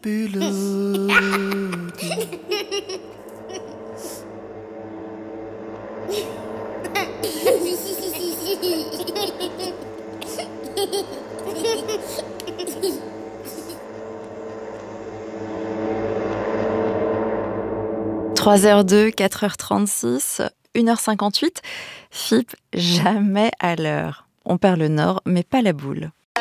pilote. 3h02, 4h36, 1h58. Philippe, jamais à l'heure. On perd le nord, mais pas la boule.